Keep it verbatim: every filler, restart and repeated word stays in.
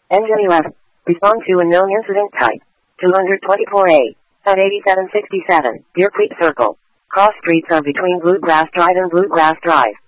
Engine eleven. Respond to unknown incident type. two twenty-four A. At eighty-seven sixty-seven. Deer Creek Circle. Cross streets are between Bluegrass Drive and Bluegrass Drive.